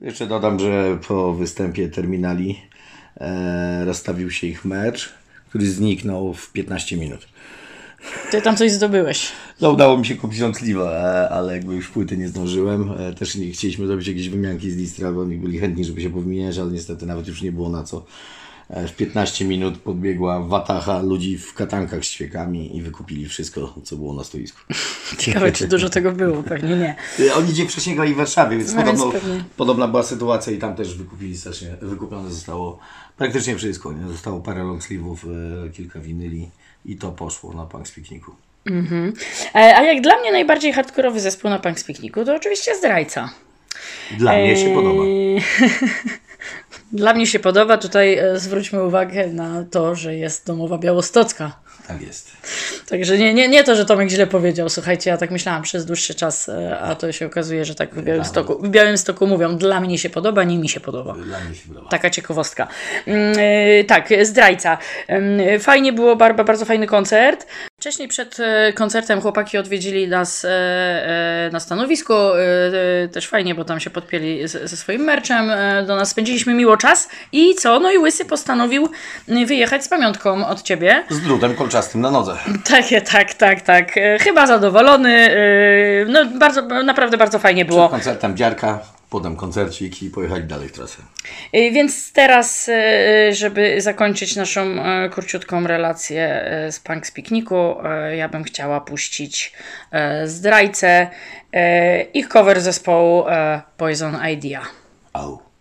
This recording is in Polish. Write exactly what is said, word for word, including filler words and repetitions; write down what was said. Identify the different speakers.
Speaker 1: Jeszcze dodam, że po występie Terminali e, rozstawił się ich mecz, który zniknął w piętnaście minut.
Speaker 2: Ty tam coś zdobyłeś.
Speaker 1: No, udało mi się kupić nocliwa, ale jakby już płyty nie zdążyłem. Też nie chcieliśmy zrobić jakieś wymianki z Distra, bo oni byli chętni, żeby się powymieniać, ale niestety nawet już nie było na co. W piętnaście minut podbiegła watacha ludzi w katankach z świekami i wykupili wszystko, co było na stoisku.
Speaker 2: Ciekawe, czy dużo tego było, pewnie nie.
Speaker 1: Oni dzień wcześniej grali w Warszawie, więc,
Speaker 2: No
Speaker 1: podobno,
Speaker 2: więc pewnie.
Speaker 1: podobna była sytuacja i tam też wykupili strasznie, wykupione zostało praktycznie wszystko. Nie? Zostało parę longsleeve'ów, e, kilka winyli i to poszło na Punks Pikniku.
Speaker 2: Mhm. A jak dla mnie najbardziej hardkorowy zespół na Punks Pikniku to oczywiście Zdrajca.
Speaker 1: Dla mnie się podoba.
Speaker 2: Dla mnie się podoba. Tutaj zwróćmy uwagę na to, że jest domowa białostocka.
Speaker 1: Tak jest.
Speaker 2: Także nie, nie, nie to, że Tomek źle powiedział. Słuchajcie, ja tak myślałam przez dłuższy czas, a to się okazuje, że tak w Białymstoku, w Białymstoku mówią, dla mnie się podoba, nie mi się podoba.
Speaker 1: Dla mnie się podoba.
Speaker 2: Taka ciekawostka. Yy, tak, Zdrajca. Yy, fajnie było, bardzo, bardzo fajny koncert. Wcześniej przed koncertem chłopaki odwiedzili nas e, na stanowisku. E, też fajnie, bo tam się podpięli z, ze swoim merczem. E, do nas spędziliśmy miło czas. I co? No i Łysy postanowił wyjechać z pamiątką od ciebie.
Speaker 1: Z drutem kolczastym na nodze.
Speaker 2: Takie, tak, tak, tak. E, chyba zadowolony. E, no bardzo, naprawdę bardzo fajnie było.
Speaker 1: Przed koncertem dziarka, potem koncercik i pojechali dalej w trasę.
Speaker 2: E, więc teraz, e, żeby zakończyć naszą e, króciutką relację e, z Punks Pikniku, e, ja bym chciała puścić e, Zdrajcę, e, ich cover zespołu e, Poison Idea.
Speaker 1: Au.